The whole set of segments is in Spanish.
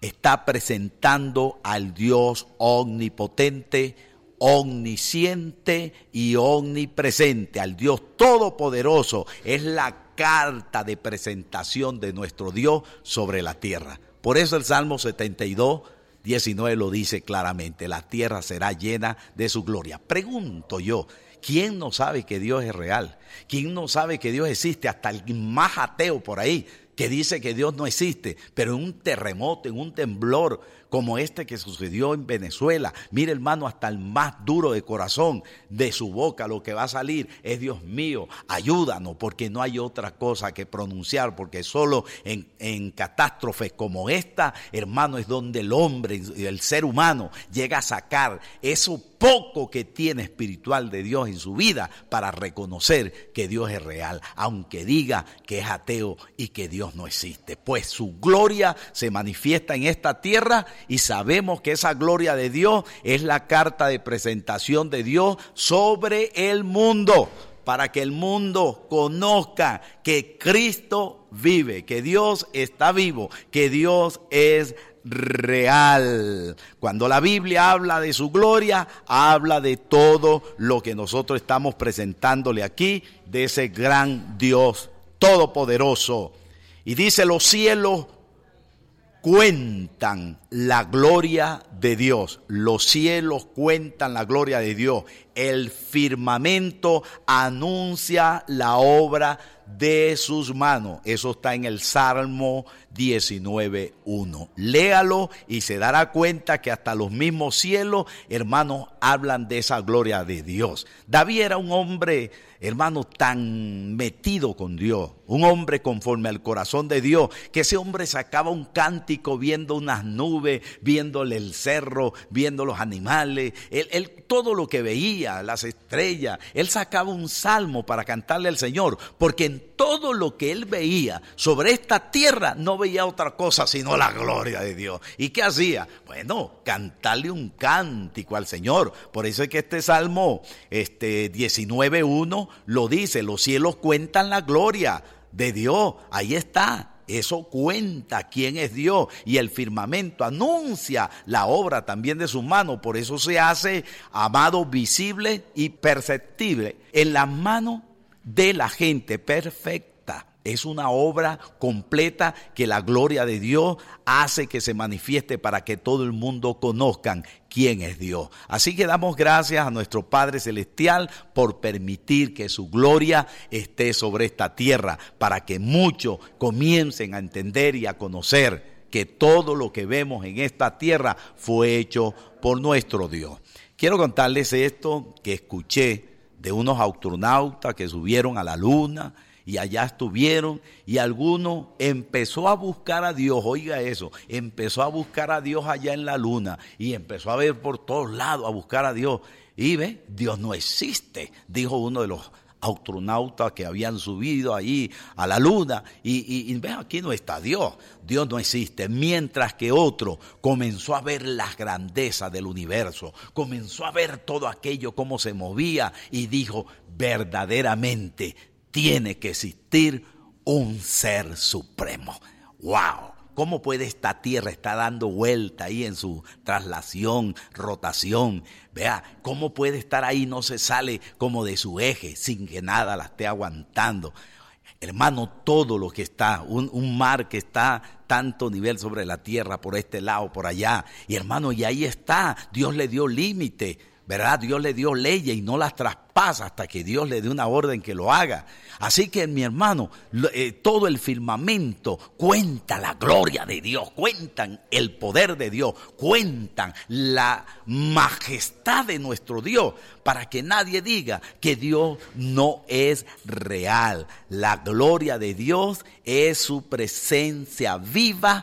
está presentando al Dios omnipotente, omnisciente y omnipresente, al Dios todopoderoso. Es la carta de presentación de nuestro Dios sobre la tierra. Por eso el Salmo 72, 19 lo dice claramente: la tierra será llena de su gloria. Pregunto yo, ¿quién no sabe que Dios es real? ¿Quién no sabe que Dios existe? Hasta el más ateo por ahí, que dice que Dios no existe, pero en un terremoto, en un temblor como este que sucedió en Venezuela, mire hermano, hasta el más duro de corazón, de su boca lo que va a salir es: Dios mío, ayúdanos, porque no hay otra cosa que pronunciar, porque solo en catástrofes como esta, hermano, es donde el hombre, el ser humano, llega a sacar eso poco que tiene espiritual de Dios en su vida para reconocer que Dios es real, aunque diga que es ateo y que Dios no existe. Pues su gloria se manifiesta en esta tierra y sabemos que esa gloria de Dios es la carta de presentación de Dios sobre el mundo, para que el mundo conozca que Cristo vive, que Dios está vivo, que Dios es real. Cuando la Biblia habla de su gloria, habla de todo lo que nosotros estamos presentándole aquí, de ese gran Dios todopoderoso. Y dice: los cielos cuentan la gloria de Dios. Los cielos cuentan la gloria de Dios. El firmamento anuncia la obra de sus manos. Eso está en el Salmo 19:1. Léalo y se dará cuenta que hasta los mismos cielos, hermanos, hablan de esa gloria de Dios. David era un hombre, hermano, tan metido con Dios, un hombre conforme al corazón de Dios, que ese hombre sacaba un cántico viendo unas nubes, viéndole el cerro, viendo los animales, él todo lo que veía, las estrellas. Él sacaba un salmo para cantarle al Señor, porque en todo lo que él veía sobre esta tierra no veía otra cosa sino la gloria de Dios. ¿Y qué hacía? Bueno, cantarle un cántico al Señor. Por eso es que este Salmo 19:1 lo dice: los cielos cuentan la gloria de Dios. Ahí está. Eso cuenta quién es Dios, y el firmamento anuncia la obra también de sus manos. Por eso se hace, amado, visible y perceptible en las manos de la gente perfecta. Es una obra completa que la gloria de Dios hace que se manifieste para que todo el mundo conozcan quién es Dios. Así que damos gracias a nuestro Padre Celestial por permitir que su gloria esté sobre esta tierra, para que muchos comiencen a entender y a conocer que todo lo que vemos en esta tierra fue hecho por nuestro Dios. Quiero contarles esto que escuché de unos astronautas que subieron a la luna y allá estuvieron, y alguno empezó a buscar a Dios. Oiga eso, empezó a buscar a Dios allá en la luna y empezó a ver por todos lados, a buscar a Dios. Y ve, Dios no existe, dijo uno de los astronautas que habían subido allí a la luna, y ve, aquí no está Dios, Dios no existe. Mientras que otro comenzó a ver las grandezas del universo, comenzó a ver todo aquello, cómo se movía, y dijo: verdaderamente tiene que existir un ser supremo. ¡Wow! ¿Cómo puede esta tierra estar dando vuelta ahí en su traslación, rotación? Vea, ¿cómo puede estar ahí? No se sale como de su eje sin que nada la esté aguantando. Hermano, todo lo que está, un mar que está tanto nivel sobre la tierra, por este lado, por allá. Y hermano, y ahí está, Dios le dio límite, ¿verdad? Dios le dio leyes y no las traspasa hasta que Dios le dé una orden que lo haga. Así que, mi hermano, todo el firmamento cuenta la gloria de Dios, cuentan el poder de Dios, cuentan la majestad de nuestro Dios, para que nadie diga que Dios no es real. La gloria de Dios es su presencia viva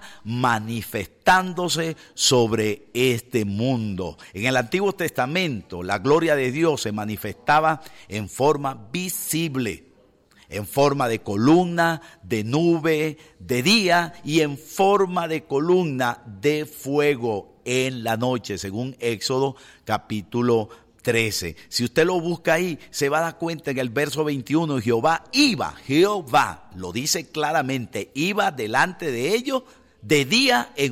manifestándose sobre este mundo. En el Antiguo Testamento, la gloria de Dios se manifestaba en forma visible, en forma de columna, de nube, de día, y en forma de columna de fuego en la noche, según Éxodo capítulo 13. Si usted lo busca ahí, se va a dar cuenta en el verso 21, Jehová, lo dice claramente, iba delante de ellos de día en